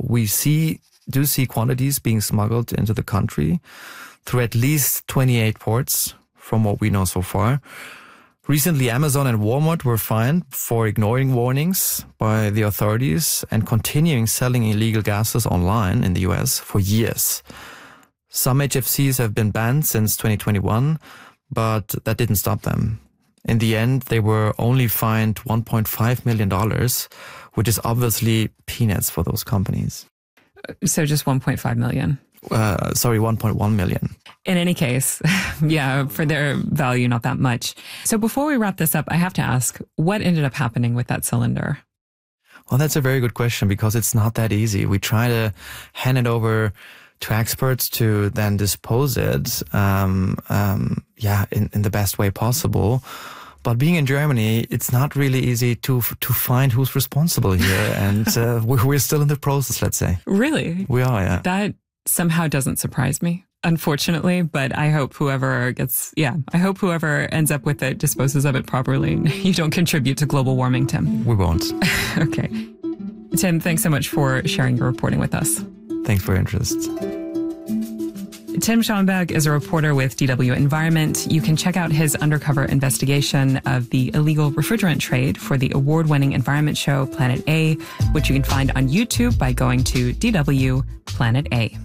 we do see quantities being smuggled into the country through at least 28 ports from what we know so far. Recently, Amazon and Walmart were fined for ignoring warnings by the authorities and continuing selling illegal gases online in the US for years. Some HFCs have been banned since 2021, but that didn't stop them. In the end, they were only fined $1.5 million, which is obviously peanuts for those companies. So just 1.5 million. 1.1 million. In any case, yeah, for their value, not that much. So before we wrap this up, I have to ask, what ended up happening with that cylinder? Well, that's a very good question because it's not that easy. We try to hand it over to experts to then dispose it, in the best way possible. But being in Germany, it's not really easy to find who's responsible here. And we're still in the process, let's say. Really? We are, yeah. That somehow doesn't surprise me, unfortunately. But I hope whoever ends up with it disposes of it properly. You don't contribute to global warming, Tim. We won't. Okay. Tim, thanks so much for sharing your reporting with us. Thanks for your interest. Tim Schonberg is a reporter with DW Environment. You can check out his undercover investigation of the illegal refrigerant trade for the award-winning environment show Planet A, which you can find on YouTube by going to DW Planet A.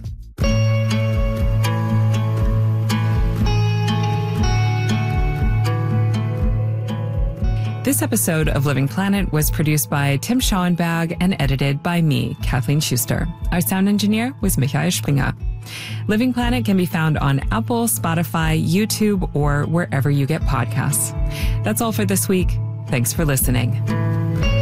This episode of Living Planet was produced by Tim Schauenberg and edited by me, Kathleen Schuster. Our sound engineer was Michael Springer. Living Planet can be found on Apple, Spotify, YouTube, or wherever you get podcasts. That's all for this week. Thanks for listening.